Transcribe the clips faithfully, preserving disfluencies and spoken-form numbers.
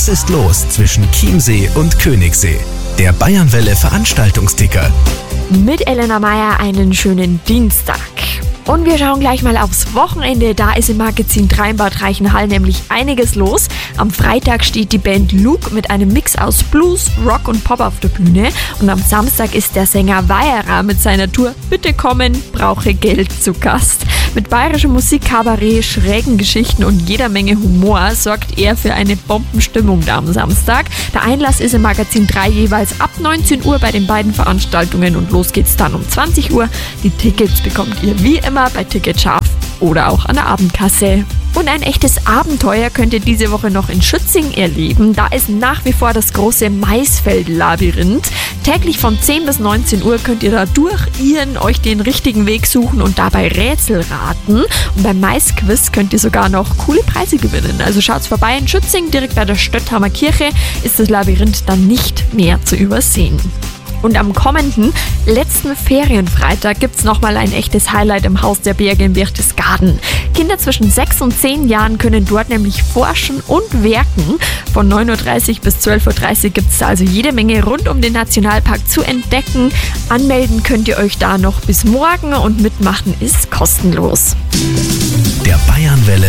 Was ist los zwischen Chiemsee und Königssee? Der Bayernwelle Veranstaltungsticker. Mit Elena Meyer einen schönen Dienstag. Und wir schauen gleich mal aufs Wochenende. Da ist im Magazin drei in Bad Reichenhall nämlich einiges los. Am Freitag steht die Band Luke mit einem Mix aus Blues, Rock und Pop auf der Bühne. Und am Samstag ist der Sänger Weierer mit seiner Tour Bitte kommen, brauche Geld zu Gast. Mit bayerischem Musik, Kabarett, schrägen Geschichten und jeder Menge Humor sorgt er für eine Bombenstimmung da am Samstag. Der Einlass ist im Magazin drei jeweils ab neunzehn Uhr bei den beiden Veranstaltungen und los geht's dann um zwanzig Uhr. Die Tickets bekommt ihr wie immer bei Ticket Scharf oder auch an der Abendkasse. Und ein echtes Abenteuer könnt ihr diese Woche noch in Schützing erleben. Da ist nach wie vor das große Maisfeld-Labyrinth. Täglich von zehn bis neunzehn Uhr könnt ihr da durchirren, euch den richtigen Weg suchen und dabei Rätsel raten. Und beim Maisquiz könnt ihr sogar noch coole Preise gewinnen. Also schaut's vorbei in Schützing, direkt bei der Stötthamer Kirche ist das Labyrinth dann nicht mehr zu übersehen. Und am kommenden letzten Ferienfreitag gibt's nochmal ein echtes Highlight im Haus der Berge in Berchtesgaden. Kinder zwischen sechs und zehn Jahren können dort nämlich forschen und werken. Von neun Uhr dreißig bis zwölf Uhr dreißig gibt's also jede Menge rund um den Nationalpark zu entdecken. Anmelden könnt ihr euch da noch bis morgen und mitmachen ist kostenlos. Der Bayernwelle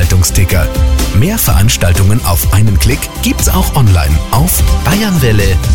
Veranstaltungsticker. Mehr Veranstaltungen auf einen Klick gibt's auch online auf bayernwelle